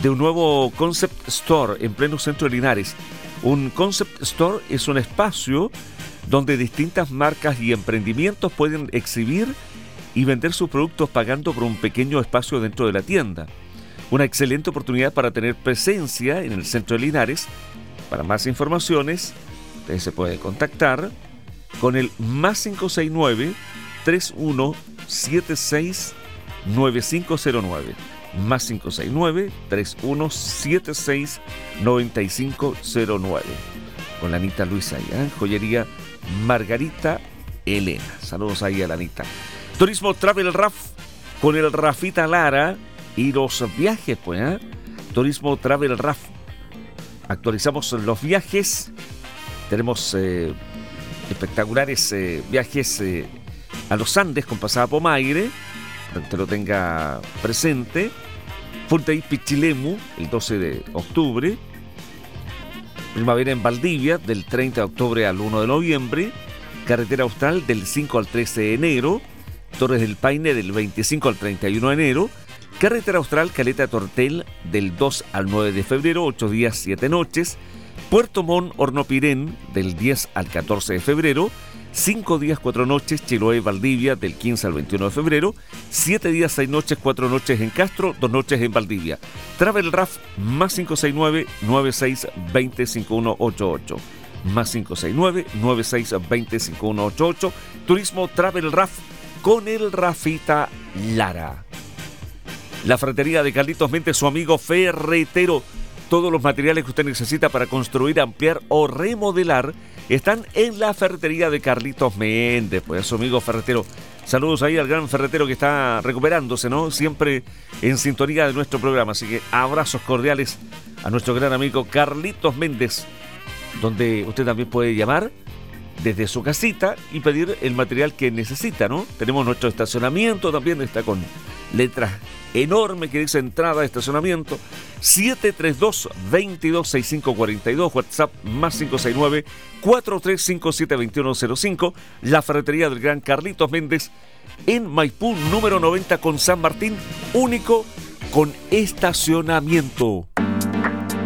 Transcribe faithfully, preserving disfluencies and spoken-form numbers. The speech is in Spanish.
de un nuevo Concept Store en pleno centro de Linares. Un Concept Store es un espacio donde distintas marcas y emprendimientos pueden exhibir y vender sus productos pagando por un pequeño espacio dentro de la tienda. Una excelente oportunidad para tener presencia en el centro de Linares. Para más informaciones, usted se puede contactar con el más cinco seis nueve, tres uno siete seis, nueve cinco cero nueve. Más cinco seis nueve, tres uno siete seis, nueve cinco cero nueve. Con la Anita Luisa allá, joyería Margarita Elena. Saludos ahí a la Anita. Turismo Travel Raf con el Rafita Lara y los viajes, pues, ¿eh? Turismo Travel Raf. Actualizamos los viajes. Tenemos eh, espectaculares eh, viajes eh, a los Andes con pasada Pomaire, para que usted lo tenga presente. Punta Pichilemu, el doce de octubre. Primavera en Valdivia, del treinta de octubre al uno de noviembre. Carretera Austral, del cinco al trece de enero. Torres del Paine, del veinticinco al treinta y uno de enero. Carretera Austral, Caleta Tortel, del dos al nueve de febrero, ocho días, siete noches. Puerto Montt, Hornopirén, del diez al catorce de febrero. cinco días, cuatro noches, Chiloé, Valdivia, del quince al veintiuno de febrero. siete días, seis noches, cuatro noches en Castro, dos noches en Valdivia. Travel Raf, más cinco seis nueve, nueve seis dos cero, cinco uno ocho ocho. Más cinco seis nueve, nueve seis dos cero, cinco uno ocho ocho. Turismo Travel Raf con el Rafita Lara. La ferretería de Carlitos Méndez, su amigo ferretero. Todos los materiales que usted necesita para construir, ampliar o remodelar están en la ferretería de Carlitos Méndez, pues su amigo ferretero. Saludos ahí al gran ferretero que está recuperándose, ¿no? Siempre en sintonía de nuestro programa. Así que abrazos cordiales a nuestro gran amigo Carlitos Méndez, donde usted también puede llamar desde su casita y pedir el material que necesita, ¿no? Tenemos nuestro estacionamiento también, está con letras enormes que dice entrada de estacionamiento. Siete tres dos, veintidós sesenta y cinco cuarenta y dos, WhatsApp más cinco seis nueve, cuatro tres cinco siete, dos uno cero cinco. La ferretería del gran Carlitos Méndez en Maipú número noventa con San Martín, único con estacionamiento.